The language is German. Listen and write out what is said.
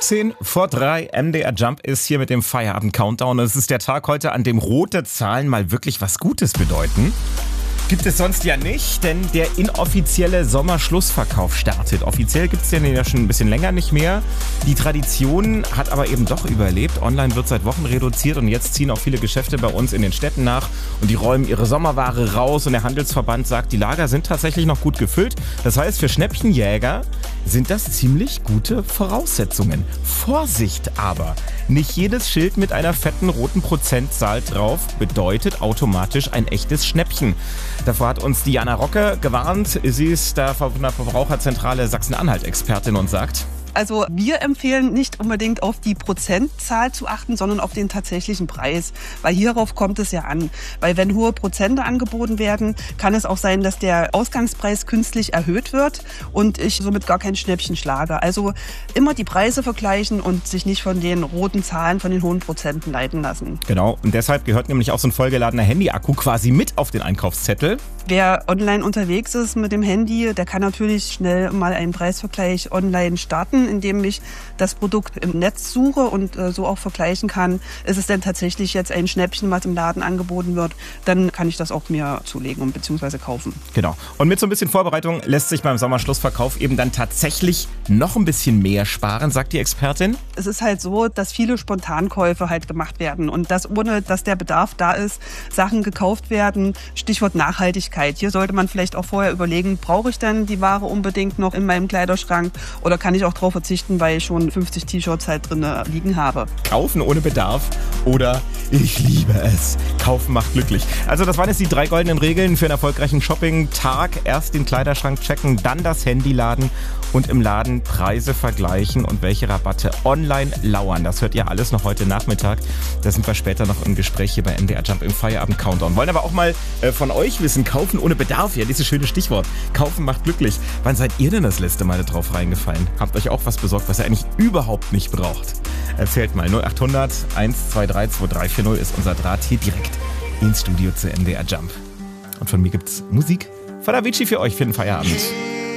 3:15 MDR Jump ist hier mit dem Feierabend-Countdown. Es ist der Tag heute, an dem rote Zahlen mal wirklich was Gutes bedeuten. Gibt es sonst ja nicht, denn der inoffizielle Sommerschlussverkauf startet. Offiziell gibt es den ja schon ein bisschen länger nicht mehr. Die Tradition hat aber eben doch überlebt. Online wird seit Wochen reduziert und jetzt ziehen auch viele Geschäfte bei uns in den Städten nach und die räumen ihre Sommerware raus und der Handelsverband sagt, die Lager sind tatsächlich noch gut gefüllt. Das heißt, für Schnäppchenjäger sind das ziemlich gute Voraussetzungen. Vorsicht aber! Nicht jedes Schild mit einer fetten roten Prozentzahl drauf bedeutet automatisch ein echtes Schnäppchen. Davor hat uns Diana Rocke gewarnt. Sie ist da von der Verbraucherzentrale Sachsen-Anhalt-Expertin und sagt: Also wir empfehlen nicht unbedingt auf die Prozentzahl zu achten, sondern auf den tatsächlichen Preis. Weil hierauf kommt es ja an. Weil wenn hohe Prozente angeboten werden, kann es auch sein, dass der Ausgangspreis künstlich erhöht wird und ich somit gar kein Schnäppchen schlage. Also immer die Preise vergleichen und sich nicht von den roten Zahlen, von den hohen Prozenten leiten lassen. Genau, und deshalb gehört nämlich auch so ein vollgeladener Handyakku quasi mit auf den Einkaufszettel. Wer online unterwegs ist mit dem Handy, der kann natürlich schnell mal einen Preisvergleich online starten, indem ich das Produkt im Netz suche und so auch vergleichen kann. Ist es denn tatsächlich jetzt ein Schnäppchen, was im Laden angeboten wird, dann kann ich das auch mir zulegen und beziehungsweise kaufen. Genau. Und mit so ein bisschen Vorbereitung lässt sich beim Sommerschlussverkauf eben dann tatsächlich noch ein bisschen mehr sparen, sagt die Expertin. Es ist halt so, dass viele Spontankäufe halt gemacht werden und dass ohne, dass der Bedarf da ist, Sachen gekauft werden. Stichwort Nachhaltigkeit. Hier sollte man vielleicht auch vorher überlegen, brauche ich denn die Ware unbedingt noch in meinem Kleiderschrank oder kann ich auch darauf verzichten, weil ich schon 50 T-Shirts halt drin liegen habe. Kaufen ohne Bedarf oder ich liebe es. Kaufen macht glücklich. Also das waren jetzt die 3 goldenen Regeln für einen erfolgreichen Shopping-Tag. Erst den Kleiderschrank checken, dann das Handy laden und im Laden Preise vergleichen und welche Rabatte online lauern. Das hört ihr alles noch heute Nachmittag. Da sind wir später noch im Gespräch hier bei MDR Jump im Feierabend-Countdown. Wollen aber auch mal von euch wissen, kaufen ohne Bedarf, ja, dieses schöne Stichwort. Kaufen macht glücklich. Wann seid ihr denn das letzte Mal drauf reingefallen? Habt euch auch was besorgt, was ihr eigentlich überhaupt nicht braucht? Erzählt mal. 0800 123 2340 ist unser Draht hier direkt ins Studio zu MDR Jump. Und von mir gibt's Musik von Avicii für euch für den Feierabend.